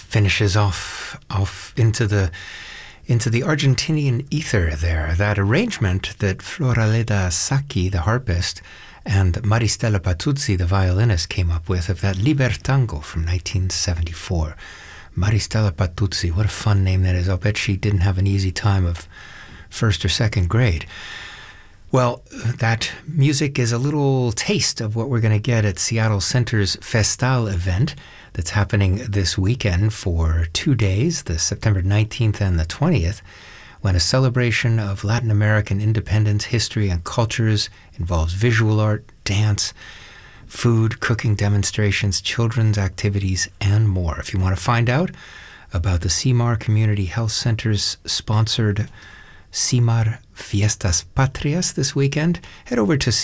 finishes off into the Argentinian ether there. That arrangement that Floraleda Sacchi, the harpist, and Maristella Patuzzi, the violinist, came up with of that Libertango from 1974. Maristella Patuzzi, what a fun name that is. I'll bet she didn't have an easy time of first or second grade. Well, that music is a little taste of what we're going to get at Seattle Center's Festal event that's happening this weekend for 2 days, the September 19th and the 20th, when a celebration of Latin American independence, history, and cultures involves visual art, dance, food, cooking demonstrations, children's activities, and more. If you want to find out about the CIMAR Community Health Center's sponsored CIMAR Fiestas Patrias this weekend, head over to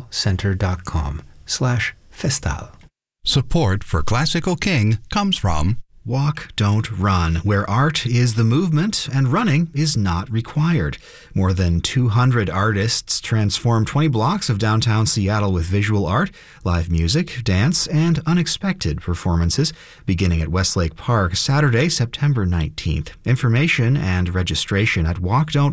seattlecenter.com/festal. Support for Classical King comes from Walk, Don't Run, where art is the movement and running is not required. More than 200 artists transform 20 blocks of downtown Seattle with visual art, live music, dance, and unexpected performances, beginning at Westlake Park Saturday, September 19th. Information and registration at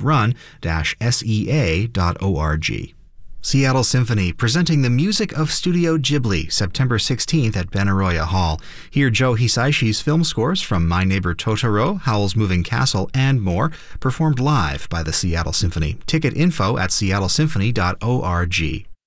walkdon'trun-sea.org. Seattle Symphony, presenting the music of Studio Ghibli, September 16th at Benaroya Hall. Hear Joe Hisaishi's film scores from My Neighbor Totoro, Howl's Moving Castle, and more, performed live by the Seattle Symphony. Ticket info at seattlesymphony.org.